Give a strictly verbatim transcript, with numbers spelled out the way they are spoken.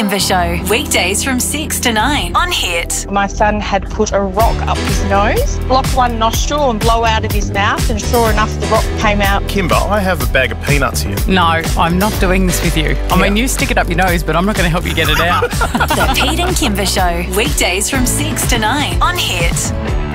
Kimber Show, weekdays from six to nine on Hit. My son had put a rock up his nose, block one nostril and blow out of his mouth, and sure enough the rock came out. Kimber, I have a bag of peanuts here. No, I'm not doing this with you. I yeah. mean, you stick it up your nose, but I'm not going to help you get it out. The Pete and Kimber Show, weekdays from six to nine on Hit.